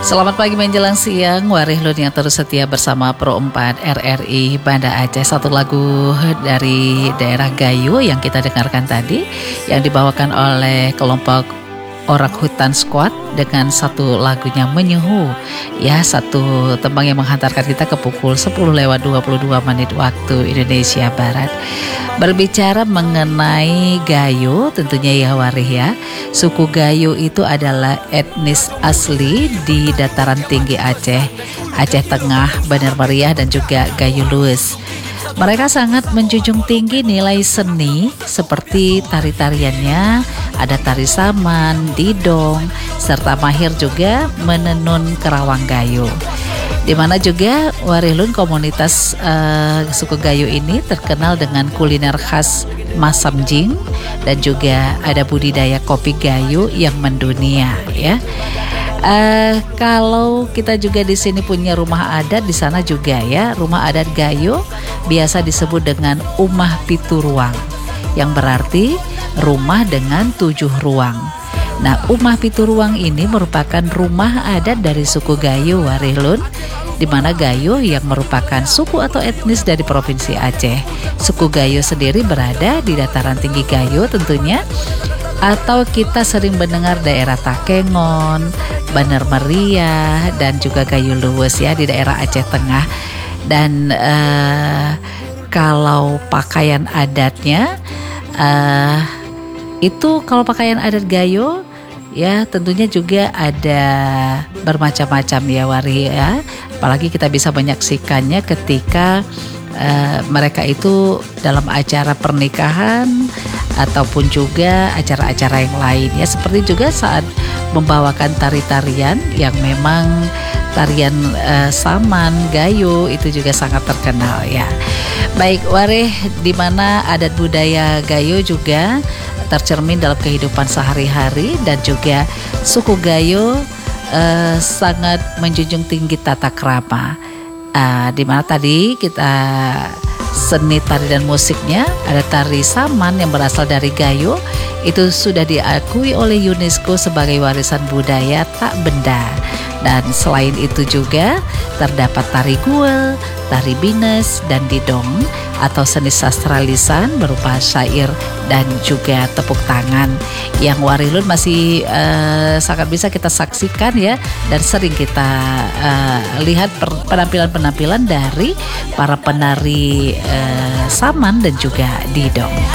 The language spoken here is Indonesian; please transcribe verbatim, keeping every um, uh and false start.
Selamat pagi menjelang siang, Warihlun yang terus setia bersama Pro empat R R I Banda Aceh. Satu lagu dari daerah Gayo yang kita dengarkan tadi, yang dibawakan oleh kelompok Orang Hutan Squad dengan satu lagunya Menyuhu. Ya, satu tembang yang menghantarkan kita ke pukul sepuluh lewat dua puluh dua menit waktu Indonesia Barat. Berbicara mengenai Gayo, tentunya ya Warih ya, suku Gayo itu adalah etnis asli di dataran tinggi Aceh, Aceh Tengah, Bener Meriah dan juga Gayo Lues. Mereka sangat menjunjung tinggi nilai seni seperti tari-tariannya, ada tari saman, didong, serta mahir juga menenun kerawang Gayo. Di mana juga Warihlun komunitas uh, suku Gayo ini terkenal dengan kuliner khas Masam Jing dan juga ada budidaya kopi Gayo yang mendunia ya. Uh, kalau kita juga di sini punya rumah adat di sana juga ya, rumah adat Gayo biasa disebut dengan Umah Pitu Ruang, yang berarti rumah dengan tujuh ruang. Nah, Umah Pitu Ruang ini merupakan rumah adat dari suku Gayo Warihlun, di mana Gayo yang merupakan suku atau etnis dari Provinsi Aceh. Suku Gayo sendiri berada di dataran tinggi Gayo tentunya, atau kita sering mendengar daerah Takengon, Bener Meriah, dan juga Gayo Lues ya di daerah Aceh Tengah. Dan uh, kalau pakaian adatnya uh, itu kalau pakaian adat Gayo ya tentunya juga ada bermacam-macam ya Wari ya. Apalagi kita bisa menyaksikannya ketika uh, mereka itu dalam acara pernikahan ataupun juga acara-acara yang lain ya, seperti juga saat membawakan tari-tarian yang memang tarian uh, saman Gayo itu juga sangat terkenal ya. Baik Warih, di mana adat budaya Gayo juga tercermin dalam kehidupan sehari-hari, dan juga suku Gayo uh, sangat menjunjung tinggi tata krama. Uh, di mana tadi kita seni tari dan musiknya ada tari saman yang berasal dari Gayo, itu sudah diakui oleh UNESCO sebagai warisan budaya tak benda. Dan selain itu juga terdapat tari guel, tari bines, dan didong atau seni sastra lisan berupa syair dan juga tepuk tangan yang Warihlun masih uh, sangat bisa kita saksikan ya, dan sering kita uh, lihat penampilan-penampilan dari para penari uh, saman dan juga didong.